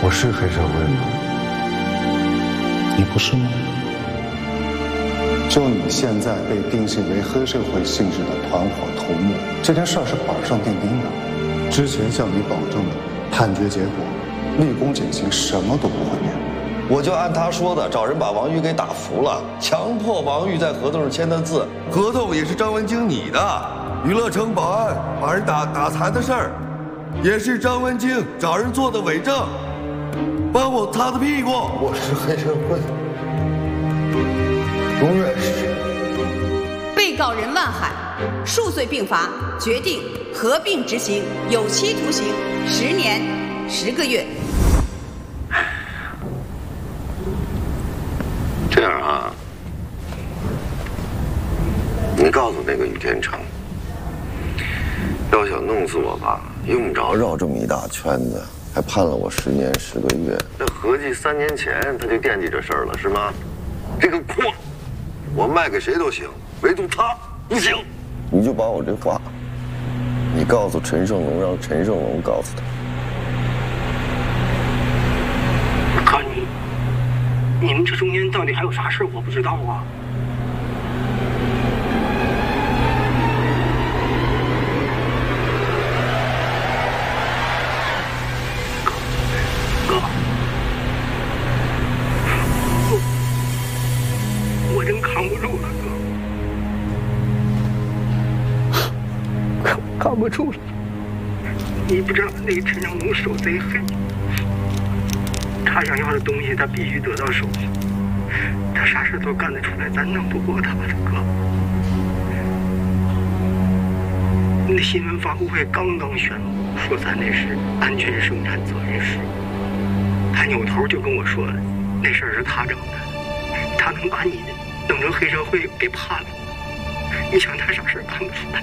我是黑社会吗？你不是吗？就你现在被定性为黑社会性质的团伙头目，这件事儿是板上钉钉的。之前向你保证的判决结果，立功减刑，什么都不会变。 我就按他说的，找人把王玉给打服了，强迫王玉在合同上签的字，合同也是张文京拟的。娱乐城保安把人打残的事儿，也是张文京找人做的伪证，帮我擦的屁股。 我是黑社会，永远是。 被告人万海数罪并罚，决定合并执行有期徒刑10年10个月。 这样啊，你告诉那个于天成，要想弄死我吧，用不着绕这么一大圈子，还判了我10年10个月。这合计3年前他就惦记这事儿了，是吗？这个矿，我卖给谁都行，唯独他不行。你就把我这话，你告诉陈胜龙，让陈胜龙告诉他。 可你们这中间到底还有啥事我不知道啊？哥，我真扛不住了，哥，扛不住了。你不知道那个陈胜龙手贼黑。他想要的东西，他必须得到手。他啥事都干得出来，咱弄不过他的哥。那新闻发布会刚宣布说咱那是安全生产责任师，他扭头就跟我说，那事儿是他整的，他能把你弄成黑社会给判了。你想他啥事干不出来？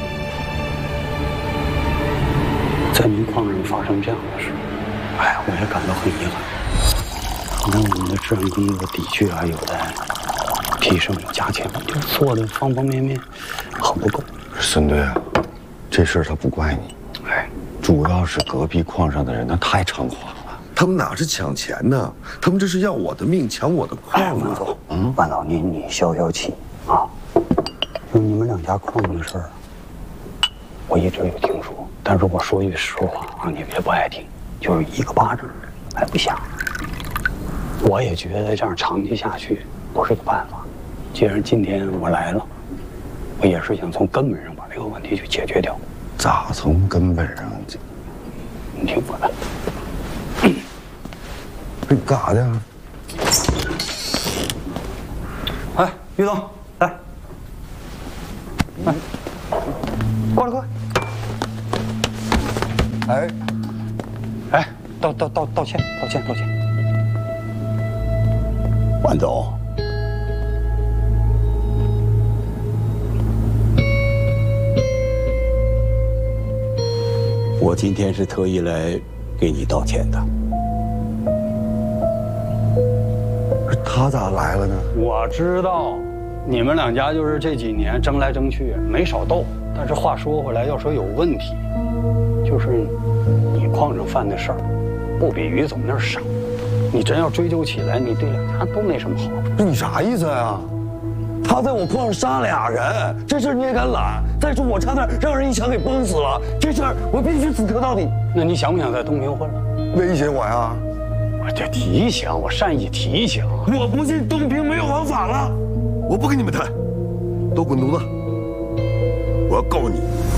在煤矿上发生这样的事，哎，我也感到很遗憾。那我们的治安工作的确还有待提升加强，就做的方方面面很不够。 孙队啊，这事儿他不怪你， 哎， 主要是隔壁矿上的人那太猖狂了。他们哪是抢钱呢？他们这是要我的命，抢我的矿万总，万老你消消气啊！就你们2家矿的事儿，我一直有听说，但是我说句实话啊，你别不爱听，就是一个巴掌还不响。我也觉得这样长期下去不是个办法。既然今天我来了，我也是想从根本上把这个问题去解决掉。 咋从根本上解？ 你听我的。 这干啥的？ 哎，于总，来，过来。哎，道歉。万总，我今天是特意来给你道歉的。 他咋来了呢？ 我知道，你们2家就是这几年争来争去，没少斗。但是话说回来，要说有问题，就是你矿上犯的事儿，不比于总那儿少。你真要追究起来，你对2家都没什么好处。 你啥意思呀？他在我矿上杀2人，这事儿你也敢揽？再说我差点让人一枪给崩死了，这事儿我必须死磕到底。 那你想不想在东平混了？ 威胁我呀？ 我这提醒，我善意提醒。 我不信东平没有王法了，我不跟你们谈，都滚犊子！我要告你。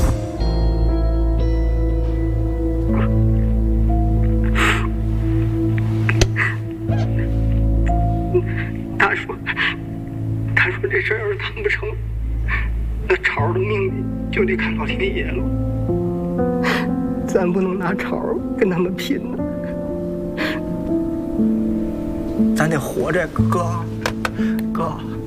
他说这事儿要是谈不成，那超的命就得看老天爷了。咱不能拿超跟他们拼呢，咱得活着，哥。